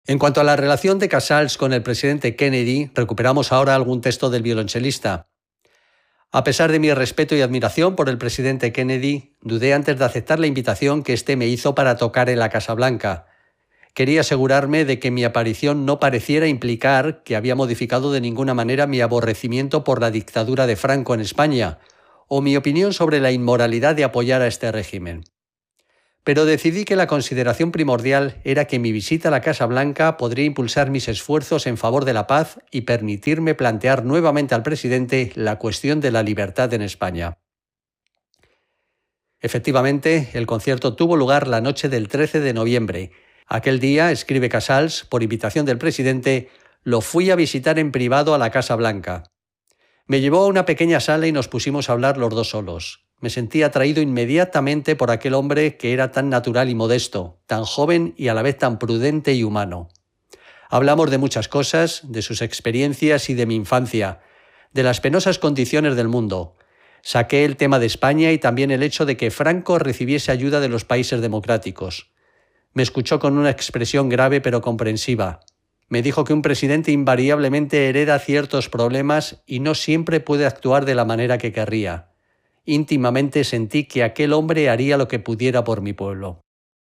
En cuanto a la relación de Casals con el presidente Kennedy, recuperamos ahora algún texto del violonchelista. A pesar de mi respeto y admiración por el presidente Kennedy, dudé antes de aceptar la invitación que éste me hizo para tocar en la Casa Blanca. Quería asegurarme de que mi aparición no pareciera implicar que había modificado de ninguna manera mi aborrecimiento por la dictadura de Franco en España, o mi opinión sobre la inmoralidad de apoyar a este régimen. Pero decidí que la consideración primordial era que mi visita a la Casa Blanca podría impulsar mis esfuerzos en favor de la paz y permitirme plantear nuevamente al presidente la cuestión de la libertad en España. Efectivamente, el concierto tuvo lugar la noche del 13 de noviembre. Aquel día, escribe Casals, por invitación del presidente, lo fui a visitar en privado a la Casa Blanca. Me llevó a una pequeña sala y nos pusimos a hablar los dos solos. Me sentí atraído inmediatamente por aquel hombre que era tan natural y modesto, tan joven y a la vez tan prudente y humano. Hablamos de muchas cosas, de sus experiencias y de mi infancia, de las penosas condiciones del mundo. Saqué el tema de España y también el hecho de que Franco recibiese ayuda de los países democráticos. Me escuchó con una expresión grave pero comprensiva. Me dijo que un presidente invariablemente hereda ciertos problemas y no siempre puede actuar de la manera que querría. Íntimamente sentí que aquel hombre haría lo que pudiera por mi pueblo.